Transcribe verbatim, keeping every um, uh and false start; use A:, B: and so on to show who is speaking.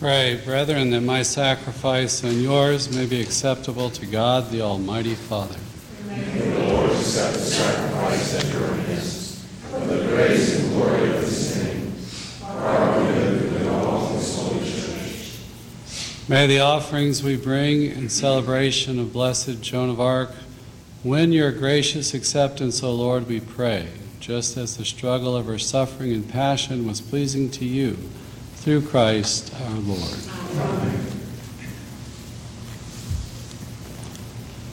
A: Pray, brethren, that my sacrifice and yours may be acceptable to God, the Almighty Father.
B: May the Lord accept the sacrifice at your hands, for the praise and glory of his name, for our good and all his holy church.
A: May the offerings we bring in celebration of Blessed Joan of Arc win your gracious acceptance, O Lord, we pray, just as the struggle of her suffering and passion was pleasing to you, through Christ our Lord.
B: Amen.